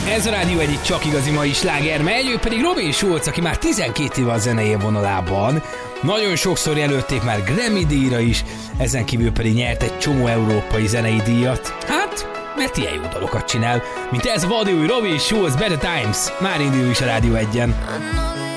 Ez a Rádió egyik csak igazi mai sláger megy, ő pedig Robin Schulz, aki már 12 éve a zenei vonalában. Nagyon sokszor jelölték már Grammy-díjra is, ezen kívül pedig nyert egy csomó európai zenei díjat. Hát, mert ilyen jó dalokat csinál, mint ez a vadúj Robin Schulz, Better Times. Már indul is a Rádió 1-en.